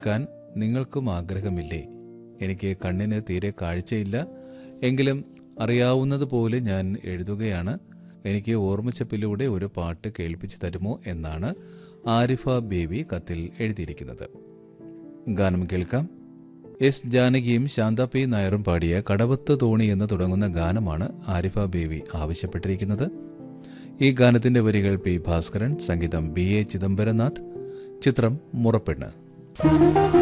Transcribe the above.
ക്കാൻ നിങ്ങൾക്കും ആഗ്രഹമില്ലേ? എനിക്ക് കണ്ണിന് തീരെ കാഴ്ചയില്ല, എങ്കിലും അറിയാവുന്നതുപോലെ ഞാൻ എഴുതുകയാണ്. എനിക്ക് ഓർമ്മച്ചപ്പിലൂടെ ഒരു പാട്ട് കേൾപ്പിച്ചു തരുമോ എന്നാണ് ആരിഫ ബേബി കത്തിൽ എഴുതിയിരിക്കുന്നത്. ഗാനം കേൾക്കാം. എസ് ജാനകിയും ശാന്ത പി നായരും പാടിയ കടവത്ത് തോണി എന്ന് തുടങ്ങുന്ന ഗാനമാണ് ആരിഫ ബേബി ആവശ്യപ്പെട്ടിരിക്കുന്നത്. ഈ ഗാനത്തിന്റെ വരികൾ പി ഭാസ്കരൻ, സംഗീതം BA ചിദംബരനാഥ്, ചിത്രം മുറപ്പെണ്ണ്.